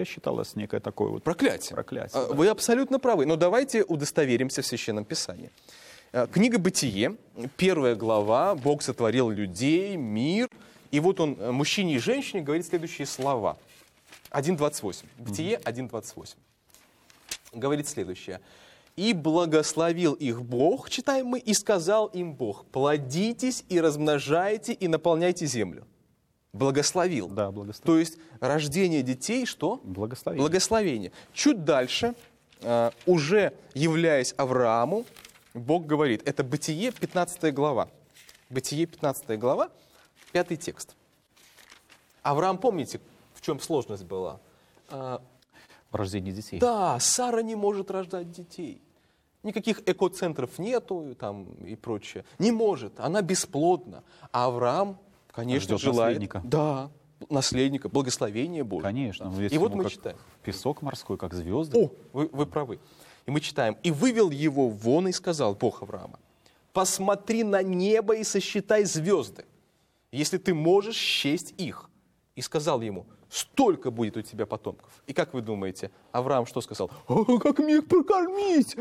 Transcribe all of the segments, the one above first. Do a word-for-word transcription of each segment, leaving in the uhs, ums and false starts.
бытие считалось некое такое вот проклятие. проклятие да. Вы абсолютно правы, но давайте удостоверимся в Священном Писании. Книга «Бытие», первая глава, Бог сотворил людей, мир, и вот он мужчине и женщине говорит следующие слова. один двадцать восемь. Бытие один двадцать восемь. Говорит следующее. «И благословил их Бог», читаем мы, «и сказал им Бог, плодитесь и размножайте и наполняйте землю». Благословил. Да, благословил. То есть рождение детей, что? Благословение. Благословение. Чуть дальше, э, уже являясь Аврааму, Бог говорит, это Бытие, пятнадцатая глава. Бытие, пятнадцатая глава, пятый текст. Авраам, помните, в чем сложность была? Э, Рождение детей. Да, Сара не может рождать детей. Никаких экоцентров нету там, и прочее. Не может, она бесплодна. А Авраам, конечно, ждет желает... наследника. Да, наследника, благословения Божьего. Конечно. Да. Ведь И вот ему мы как читаем. Песок морской, как звезды. О, вы, вы правы. И мы читаем. «И вывел его вон и сказал, Бог Авраама, посмотри на небо и сосчитай звезды, если ты можешь счесть их. И сказал ему, столько будет у тебя потомков». И как вы думаете, Авраам что сказал? «О, как мне их прокормить?»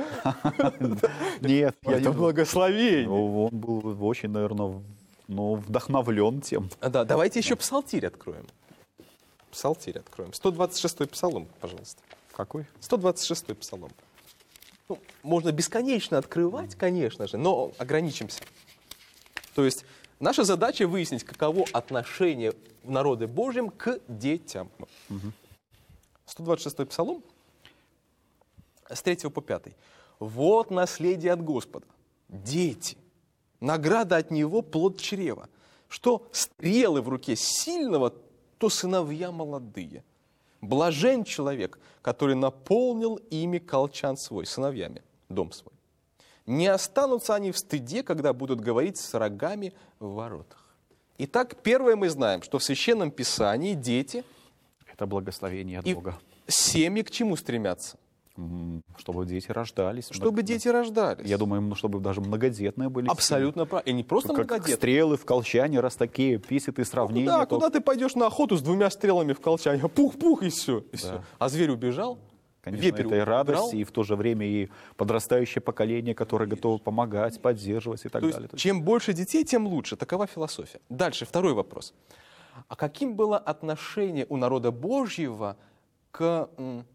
Нет, я Это не... благословение. Он был очень, наверное, ну, вдохновлен тем. Да, давайте еще псалтирь откроем. Псалтирь откроем. сто двадцать шестой псалом, пожалуйста. Какой? сто двадцать шестой псалом. Ну, можно бесконечно открывать, конечно же, но ограничимся. То есть наша задача выяснить, каково отношение в народе Божьем к детям. Угу. сто двадцать шестой псалом, с третьего по пятый. «Вот наследие от Господа, дети, награда от Него плод чрева, что стрелы в руке сильного, то сыновья молодые. Блажен человек, который наполнил ими колчан свой, сыновьями, дом свой. Не останутся они в стыде, когда будут говорить с рогами в воротах». Итак, первое мы знаем, что в Священном Писании дети... Это благословение от и Бога. Семьи к чему стремятся? Чтобы дети рождались. Чтобы много... дети рождались. Я думаю, ну, чтобы даже многодетные были. Абсолютно правильно. И не просто как многодетные. Стрелы в колчане, раз такие писаты сравнения. Ну, да, то... куда ты пойдешь на охоту с двумя стрелами в колчане? Пух-пух, и все. И Да. все. А зверь убежал? Конечно, Вепрь это и радость, убрал? и в то же время и подрастающее поколение, которое готово помогать, поддерживать и так То далее. есть, чем больше детей, тем лучше. Такова философия. Дальше, второй вопрос. А каким было отношение у народа Божьего к м,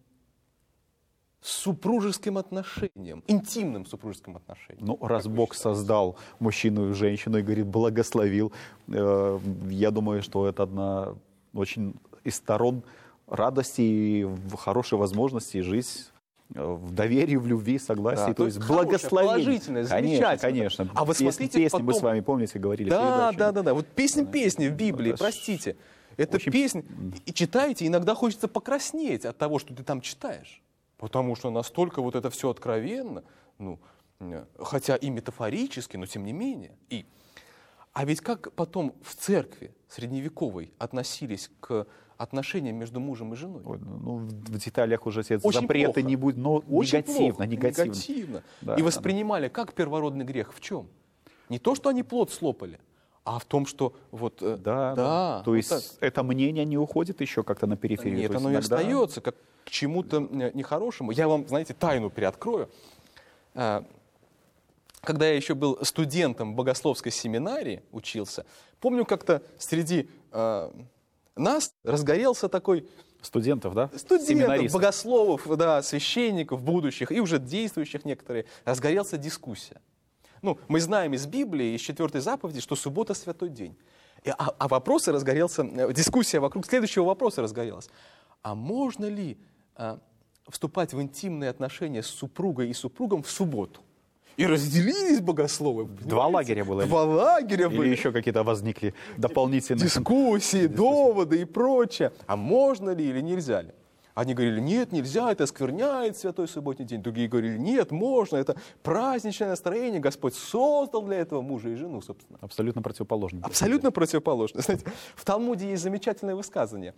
супружеским отношениям, интимным супружеским отношениям? Ну, раз Бог создал мужчину и женщину и, говорит, благословил, э, я думаю, что это одна очень из сторон радости и хорошей возможности жить в доверии, в любви, согласии, Да, то, то есть есть хорошее, благословение. положительное, Конечно, замечательно. конечно. А вы Песни, смотрите песни потом... мы с вами, помните, говорили. Да, передачи. да, да, да. Вот песни-песни в Библии, Это простите. Это очень... песня. И читаете, иногда хочется покраснеть от того, что ты там читаешь. Потому что настолько вот это все откровенно, ну, хотя и метафорически, но тем не менее. И... А ведь как потом в церкви средневековой относились к отношениям между мужем и женой? Ой, ну, в деталях уже все Очень запреты плохо. не будет, но Очень негативно, плохо, негативно. негативно. Да, И воспринимали как первородный грех в чем? Не то, что они плод слопали, а в том, что вот... э, Да, да. да То вот есть так. это мнение не уходит еще как-то на периферию? Нет, То есть оно и иногда... остается как к чему-то э, нехорошему. Я вам, знаете, тайну приоткрою. Э, Когда я еще был студентом в богословской семинарии, учился, помню, как-то среди э, нас разгорелся такой... Студентов, да? Студентов, Семинаристов. богословов, да, священников будущих и уже действующих некоторые, разгорелся дискуссия. Ну, мы знаем из Библии, из четвертой заповеди, что суббота — святой день. И, а, а вопросы разгорелся, дискуссия вокруг следующего вопроса разгорелась. А можно ли а, вступать в интимные отношения с супругой и супругом в субботу? И разделились богословы. Два лагеря было? Два лагеря Или были. еще какие-то возникли дополнительные... Дискуссии, доводы и прочее. А можно ли или нельзя ли? Они говорили, нет, нельзя, это оскверняет святой субботний день. Другие говорили, нет, можно, это праздничное настроение. Господь создал для этого мужа и жену, собственно. Абсолютно противоположно. Абсолютно противоположно. Знаете, в Талмуде есть замечательное высказывание.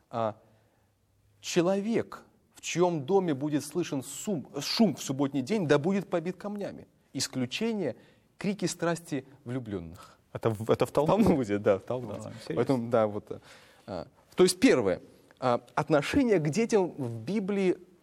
Человек, в чьем доме будет слышен шум, шум в субботний день, да будет побит камнями. Исключение — крики страсти влюбленных. Это, в- это в В Талмуде? Талмуде, да, в Талмуде. Да, интересно. Поэтому, да, вот. А, то есть первое. А, отношение к детям в Библии